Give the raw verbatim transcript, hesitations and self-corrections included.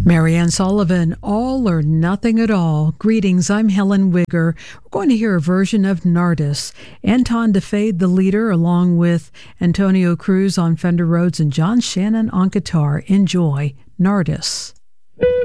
Marianne Sullivan, All or Nothing at All. Greetings, I'm Helen Wigger. We're going to hear a version of Nardis. Anton DeFade, the leader, along with Antonio Cruz on Fender Rhodes and John Shannon on guitar. Enjoy Nardis.